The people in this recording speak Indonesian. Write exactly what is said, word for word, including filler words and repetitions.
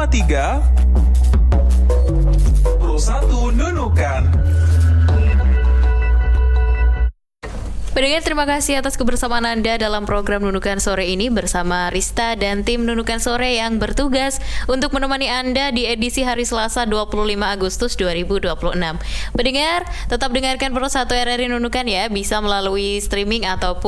tiga puluh satu Nunukan. Pendengar, terima kasih atas kebersamaan Anda dalam program Nunukan Sore ini bersama Rista dan tim Nunukan Sore yang bertugas untuk menemani Anda di edisi hari Selasa dua puluh lima Agustus dua ribu dua puluh enam. Pendengar, tetap dengarkan Pro satu R R I Nunukan ya, bisa melalui streaming ataupun